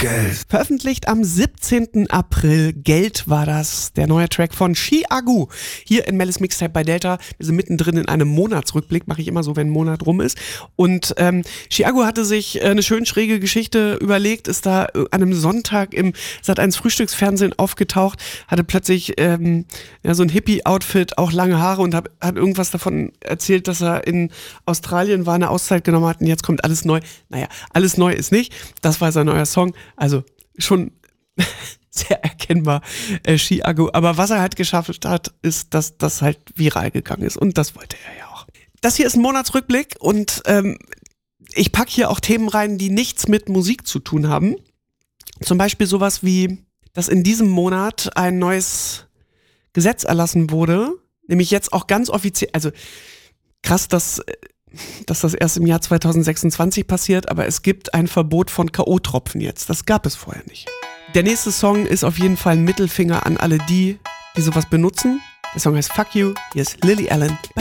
Geld. Veröffentlicht am 17. April. Geld war das. Der neue Track von Chiago. Hier in Mellis Mixtape bei Delta. Wir sind mittendrin in einem Monatsrückblick. Mache ich immer so, wenn ein Monat rum ist. Und Chiago hatte sich eine schön schräge Geschichte überlegt. Ist da an einem Sonntag im Sat.1 Frühstücksfernsehen aufgetaucht. Hatte plötzlich so ein Hippie-Outfit, auch lange Haare und hat irgendwas davon erzählt, dass er in Australien war, eine Auszeit genommen hat und jetzt kommt alles neu. Naja, alles neu ist nicht. Das war sein neuer Song. Also schon sehr erkennbar Chiago. Aber was er halt geschafft hat, ist, dass das halt viral gegangen ist. Und das wollte er ja auch. Das hier ist ein Monatsrückblick und ich packe hier auch Themen rein, die nichts mit Musik zu tun haben. Zum Beispiel sowas wie, dass in diesem Monat ein neues Gesetz erlassen wurde. Nämlich jetzt auch ganz offiziell, also krass, dass das erst im Jahr 2026 passiert, aber es gibt ein Verbot von K.O.-Tropfen jetzt. Das gab es vorher nicht. Der nächste Song ist auf jeden Fall ein Mittelfinger an alle die sowas benutzen. Der Song heißt Fuck You. Hier ist Lily Allen bei